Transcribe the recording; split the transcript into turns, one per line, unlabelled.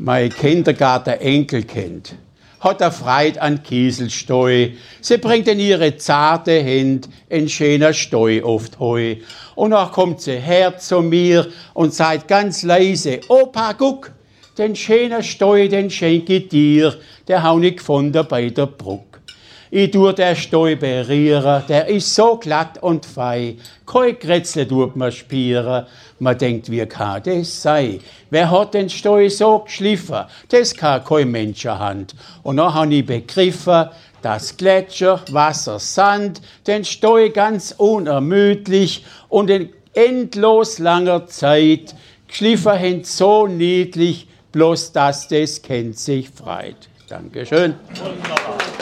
Mein Kindergarten-Enkelkind hat er Freude an Kieselsteu. Sie bringt in ihre zarte Hand ein schöner Steu oft Heu. Und dann kommt sie her zu mir und sagt ganz leise, Opa, guck, den schönen Steu, den schenk ich dir, der hau ich gefunden bei der Bruck. Ich tue der Steu berieren, der ist so glatt und fein. Kein Krätzle tut man spieren. Man denkt, wie kann das sein? Wer hat den Steu so geschliffen? Das kann keine Menschenhand. Und dann habe ich begriffen, dass Gletscher, Wasser, Sand den Steu ganz unermüdlich und in endlos langer Zeit geschliffen haben, so niedlich, bloß dass das kennt sich freut. Dankeschön. Wunderbar.